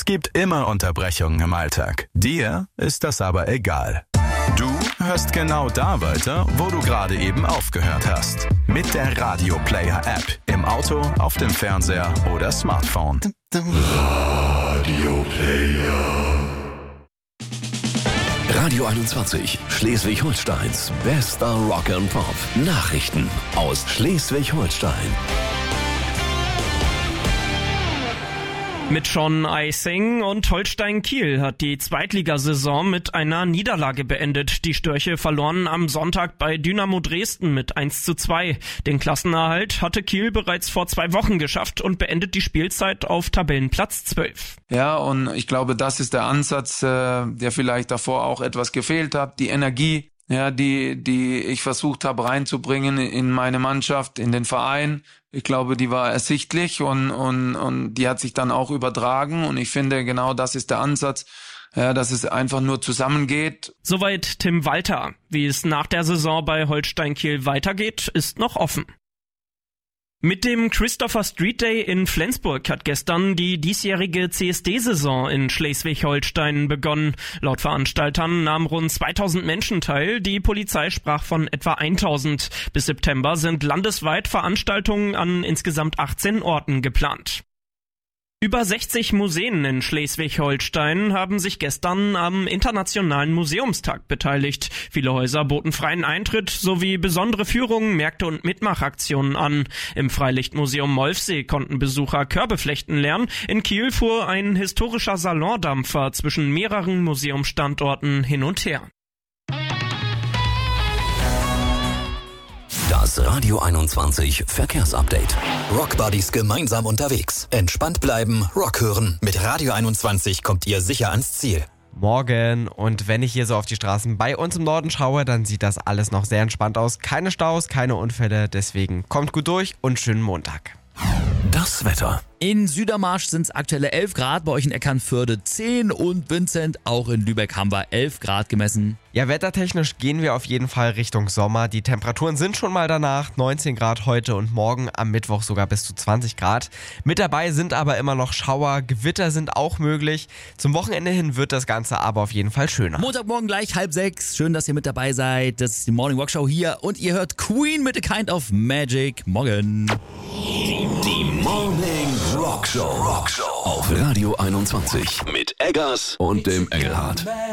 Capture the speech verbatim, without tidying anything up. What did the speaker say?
Es gibt immer Unterbrechungen im Alltag. Dir ist das aber egal. Du hörst genau da weiter, wo du gerade eben aufgehört hast. Mit der Radio Player App. Im Auto, auf dem Fernseher oder Smartphone. Radio Player. Radio einundzwanzig, Schleswig-Holsteins bester Rock and Pop. Nachrichten aus Schleswig-Holstein. Mit Sean Eising und Holstein Kiel hat die Zweitligasaison mit einer Niederlage beendet. Die Störche verloren am Sonntag bei Dynamo Dresden mit eins zu zwei. Den Klassenerhalt hatte Kiel bereits vor zwei Wochen geschafft und beendet die Spielzeit auf Tabellenplatz zwölf. Ja, und ich glaube, das ist der Ansatz, äh, der vielleicht davor auch etwas gefehlt hat. Die Energie, ja, die die ich versucht habe reinzubringen in meine Mannschaft, in den Verein. Ich glaube, die war ersichtlich und und und die hat sich dann auch übertragen. Und ich finde, genau das ist der Ansatz, ja, dass es einfach nur zusammengeht. Soweit Tim Walter. Wie es nach der Saison bei Holstein Kiel weitergeht, ist noch offen. Mit dem Christopher Street Day in Flensburg hat gestern die diesjährige C S D-Saison in Schleswig-Holstein begonnen. Laut Veranstaltern nahmen rund zweitausend Menschen teil. Die Polizei sprach von etwa tausend. Bis September sind landesweit Veranstaltungen an insgesamt achtzehn Orten geplant. Über sechzig Museen in Schleswig-Holstein haben sich gestern am Internationalen Museumstag beteiligt. Viele Häuser boten freien Eintritt sowie besondere Führungen, Märkte und Mitmachaktionen an. Im Freilichtmuseum Molfsee konnten Besucher Körbe flechten lernen. In Kiel fuhr ein historischer Salondampfer zwischen mehreren Museumsstandorten hin und her. Das Radio einundzwanzig Verkehrsupdate. Rockbuddies gemeinsam unterwegs. Entspannt bleiben, Rock hören. Mit Radio einundzwanzig kommt ihr sicher ans Ziel. Morgen, und wenn ich hier so auf die Straßen bei uns im Norden schaue, dann sieht das alles noch sehr entspannt aus. Keine Staus, keine Unfälle, deswegen kommt gut durch und schönen Montag. Das Wetter. In Südermarsch sind es aktuelle elf Grad, bei euch in Eckernförde zehn und Vincent, auch in Lübeck haben wir elf Grad gemessen. Ja, wettertechnisch gehen wir auf jeden Fall Richtung Sommer. Die Temperaturen sind schon mal danach, neunzehn Grad heute und morgen, am Mittwoch sogar bis zu zwanzig Grad. Mit dabei sind aber immer noch Schauer, Gewitter sind auch möglich. Zum Wochenende hin wird das Ganze aber auf jeden Fall schöner. Montagmorgen gleich halb sechs, schön, dass ihr mit dabei seid. Das ist die Morning Rock Show hier und ihr hört Queen mit A Kind of Magic. Morgen. Die Morning Rock Show. Rock Show auf Radio einundzwanzig mit Eggers und dem Engelhardt.